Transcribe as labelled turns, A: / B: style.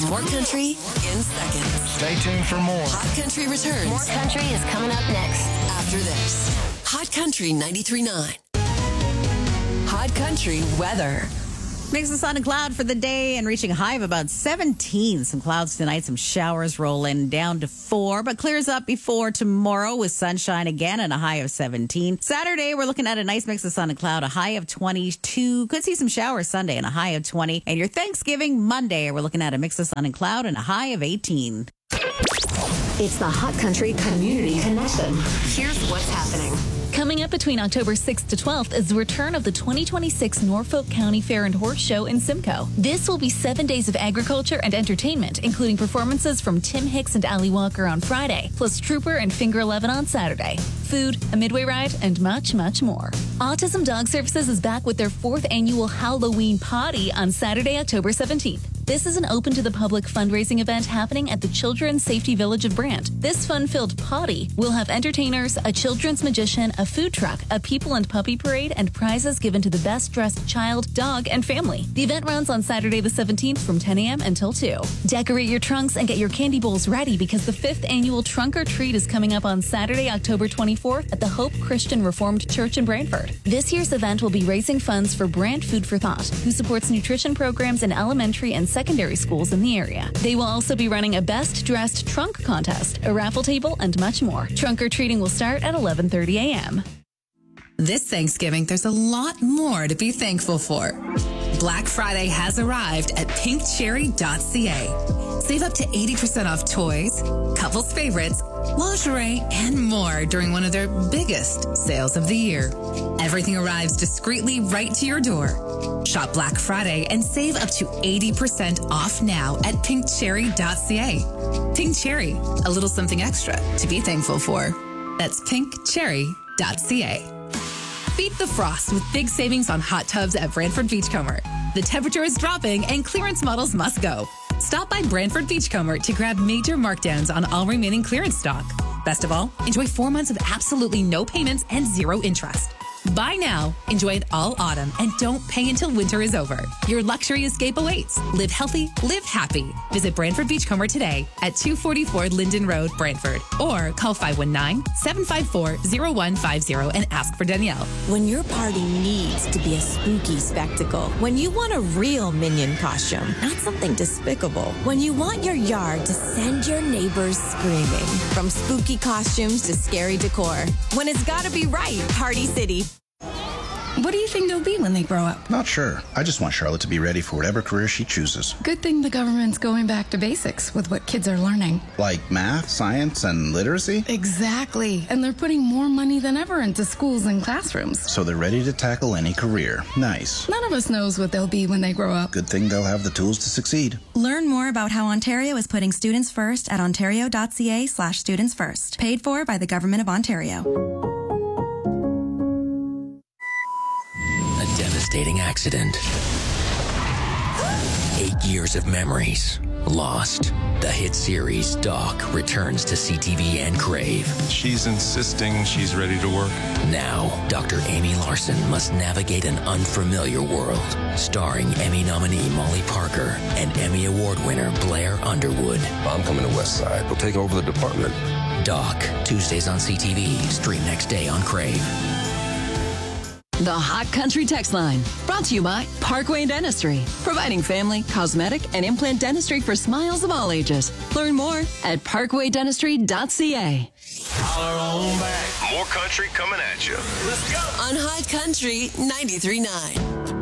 A: More country in seconds.
B: Stay tuned for more.
A: Hot Country returns.
C: More country is coming up next.
A: After this. Hot Country 93.9. Hot Country weather.
D: Mix of sun and cloud for the day and reaching a high of about 17. Some clouds tonight, some showers roll in down to 4, but clears up before tomorrow with sunshine again and a high of 17. Saturday, we're looking at a nice mix of sun and cloud, a high of 22. Could see some showers Sunday and a high of 20. And your Thanksgiving Monday, we're looking at a mix of sun and cloud and a high of 18.
C: It's the Hot Country Community Connection. Here's what's happening.
E: Coming up between October 6th to 12th is the return of the 2026 Norfolk County Fair and Horse Show in Simcoe. This will be 7 days of agriculture and entertainment, including performances from Tim Hicks and Ali Walker on Friday, plus Trooper and Finger 11 on Saturday, food, a midway ride, and much, much more. Autism Dog Services is back with their 4th annual Halloween Potty on Saturday, October 17th. This is an open-to-the-public fundraising event happening at the Children's Safety Village of Brant. This fun-filled potty will have entertainers, a children's magician, a food truck, a people and puppy parade, and prizes given to the best-dressed child, dog, and family. The event runs on Saturday the 17th from 10 a.m. until 2. Decorate your trunks and get your candy bowls ready because the 5th annual Trunk or Treat is coming up on Saturday, October 24th at the Hope Christian Reformed Church in Brantford. This year's event will be raising funds for Brant Food for Thought, who supports nutrition programs in elementary and secondary schools in the area. They will also be running a Best Dressed Trunk contest, a raffle table, and much more. Trunk or treating will start at 11:30 a.m.
F: This Thanksgiving, there's a lot more to be thankful for. Black Friday has arrived at pinkcherry.ca. Save up to 80% off toys, couples favorites, lingerie, and more during one of their biggest sales of the year. Everything arrives discreetly right to your door. Shop Black Friday and save up to 80% off now at pinkcherry.ca. Pink Cherry, a little something extra to be thankful for. That's pinkcherry.ca. Beat the frost with big savings on hot tubs at Brantford Beachcomber. The temperature is dropping and clearance models must go. Stop by Brantford Beachcomber to grab major markdowns on all remaining clearance stock. Best of all, enjoy 4 months of absolutely no payments and 0 interest. Buy now, enjoy it all autumn, and don't pay until winter is over. Your luxury escape awaits. Live healthy, live happy. Visit Brantford Beachcomber today at 244 Linden Road, Brantford, or call 519-754-0150 and ask for Danielle.
G: When your party needs to be a spooky spectacle, when you want a real Minion costume, not something despicable, when you want your yard to send your neighbors screaming, from spooky costumes to scary decor, when it's gotta be right, Party City.
H: What do you think they'll be when they grow up?
I: Not sure. I just want Charlotte to be ready for whatever career she chooses.
H: Good thing the government's going back to basics with what kids are learning.
I: Like math, science, and literacy?
H: Exactly. And they're putting more money than ever into schools and classrooms.
I: So they're ready to tackle any career. Nice.
H: None of us knows what they'll be when they grow up.
I: Good thing they'll have the tools to succeed.
J: Learn more about how Ontario is putting students first at ontario.ca/students first. Paid for by the Government of Ontario.
K: Devastating accident. 8 years of memories lost. The hit series Doc returns to CTV and Crave.
L: She's insisting she's ready to work.
K: Now, Dr. Amy Larson must navigate an unfamiliar world. Starring Emmy nominee Molly Parker and Emmy Award winner Blair Underwood.
L: I'm coming to West Side. We'll take over the department.
K: Doc, Tuesdays on CTV. Stream next day on Crave.
A: The Hot Country text line, brought to you by Parkway Dentistry, providing family, cosmetic, and implant dentistry for smiles of all ages. Learn more at parkwaydentistry.ca.
B: Holler on back. More country coming at you. Let's go.
A: On Hot Country 93.9.